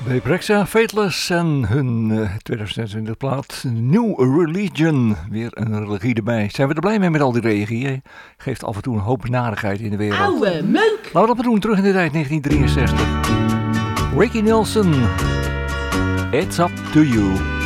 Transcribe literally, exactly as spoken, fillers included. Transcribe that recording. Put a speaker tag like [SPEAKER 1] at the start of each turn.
[SPEAKER 1] Leprexa, Fateless en hun uh, twintig zesentwintig plaat New Religion. Weer een religie erbij. Zijn we er blij mee met al die religieën? Geeft af en toe een hoop narigheid in de wereld.
[SPEAKER 2] Oude meuk!
[SPEAKER 1] Laten we dat maar doen, terug in de tijd negentien drieënzestig. Ricky Nelson, It's Up To You.